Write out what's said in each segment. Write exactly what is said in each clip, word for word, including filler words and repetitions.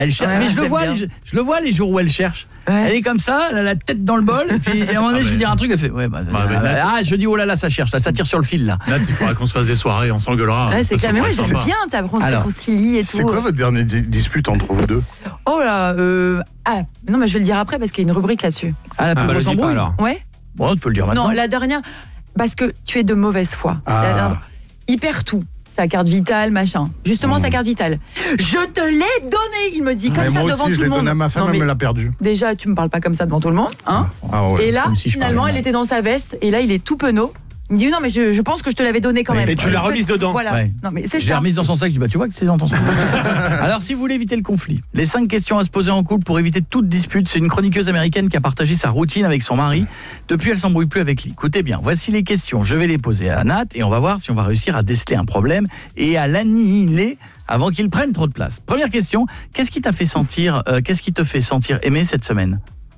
Elle cherche, Ouais, mais je le j'aime vois, bien. les, je le vois les jours où elle cherche. Ouais. Elle est comme ça, elle a la tête dans le bol, et puis à un moment donné, Ah, je lui mais- dis un truc, elle fait, ouais, bah, Bah, mais euh, Nat- ah, je dis, oh là là, ça cherche, là, ça tire sur le fil, là. Nat, il faudra qu'on se fasse des soirées, on s'engueulera. Ouais, c'est Ça, clair. ça Mais moi, pourrait être j'aime sympa. bien, tu sais, après on se Alors, réconcilie et tout. C'est quoi votre dernière di- dispute entre vous deux? Oh là, euh... Ah, non, mais je vais le dire après parce qu'il y a une rubrique là-dessus. Ah, la plus Ah, bah, grosse le dis pas, embrouille. alors. Ouais. Bon, tu peux le dire maintenant. Non, la dernière, parce que tu es de mauvaise foi. Ah. La dernière- Il perd tout. Sa carte vitale, machin. Justement, Mmh. sa carte vitale. Je te l'ai donnée, il me dit, comme Mais ça moi devant aussi, je tout l'ai le monde. donné à ma femme, Non, mais elle me l'a perdu. déjà, tu me parles pas comme ça devant tout le monde, hein. Ah ouais. Et là, comme si je finalement, parlais elle mal. était dans sa veste, et là, il est tout penaud. Il me dit, non, mais je, je pense que je te l'avais donné quand Oui, même. et tu l'as remise dedans. Voilà. Ouais. Non, mais c'est Je l'ai ça. remise dans son sac, je dis bah tu vois que c'est dans ton sac. Alors si vous voulez éviter le conflit, les cinq questions à se poser en couple pour éviter toute dispute, c'est une chroniqueuse américaine qui a partagé sa routine avec son mari. Depuis, elle s'embrouille plus avec lui. Écoutez bien, voici les questions, je vais les poser à Nat et on va voir si on va réussir à déceler un problème et à l'annihiler avant qu'il prenne trop de place. Première question, qu'est-ce qui t'a fait sentir euh, qu'est-ce qui te fait sentir aimé cette semaine?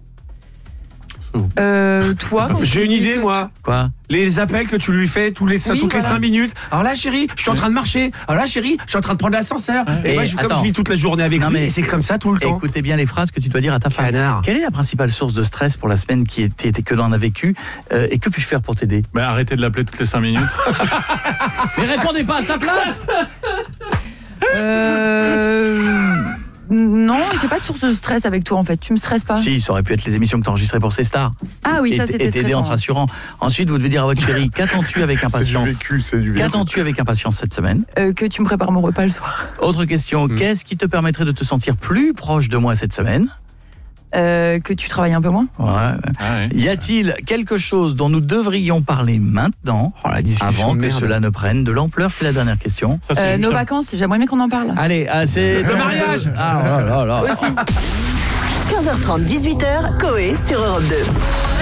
Euh, toi, quand J'ai tu une dis idée, que- moi. Quoi? Les appels que tu lui fais tous les, Oui, toutes les voilà. cinq minutes. Alors là, chérie, je suis en train de marcher. Alors là, chérie, je suis en train de prendre l'ascenseur. Et, Et moi, je, comme attends. je vis toute la journée avec Non, lui, mais- et c'est comme ça tout le temps. Écoutez bien les phrases que tu dois dire à ta femme. Canard. Quelle est la principale source de stress pour la semaine qui était que l'on a vécu euh, et que puis-je faire pour t'aider? Mais arrêtez de l'appeler toutes les cinq minutes. Mais répondez pas à sa place. Euh... Non, j'ai pas de source de stress avec toi en fait. Tu me stresses pas. Si, ça aurait pu être les émissions que tu as enregistrées pour ces stars. Ah oui, ça Et- c'était et t'aider en te stressant. rassurant. Ensuite, vous devez dire à votre chérie, qu'attends-tu avec C'est du impatience? vécu, c'est du vécu. Qu'attends-tu avec impatience cette semaine? Euh, que tu me prépares mon repas le soir. Autre question, qu'est-ce qui te permettrait de te sentir plus proche de moi cette semaine? Euh, que tu travailles un peu moins. Ouais. Ah ouais. Y a-t-il quelque chose dont nous devrions parler maintenant, oh, la discussion, Avant que merde. cela ne prenne de l'ampleur? C'est la dernière question. Ça, c'est Euh, juste nos un- vacances, j'aimerais bien qu'on en parle. Allez, ah, c'est le mariage. Ah là là là. Aussi. quinze heures trente, dix-huit heures, Coé sur Europe deux.